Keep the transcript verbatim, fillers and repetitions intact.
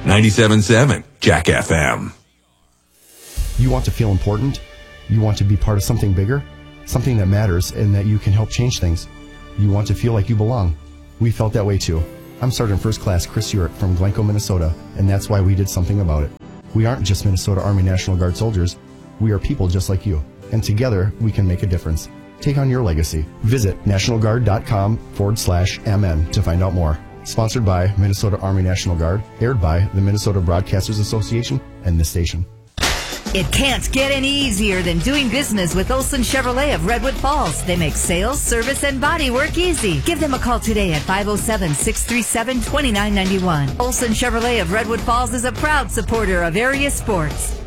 ninety-seven point seven Jack F M. You want to feel important? You want to be part of something bigger? Something that matters and that you can help change things? You want to feel like you belong? We felt that way too. I'm Sergeant First Class Chris Urick from Glencoe, Minnesota, and that's why we did something about it. We aren't just Minnesota Army National Guard soldiers. We are people just like you, and together we can make a difference. Take on your legacy. Visit nationalguard.com forward slash MN to find out more. Sponsored by Minnesota Army National Guard, aired by the Minnesota Broadcasters Association and this station. It can't get any easier than doing business with Olson Chevrolet of Redwood Falls. They make sales, service, and body work easy. Give them a call today at five oh seven, six three seven, two nine nine one. Olson Chevrolet of Redwood Falls is a proud supporter of area sports.